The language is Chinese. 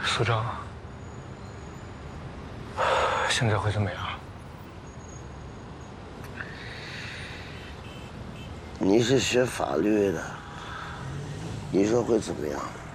苏正，现在会怎么样？ 你是学法律的，你说会怎么样？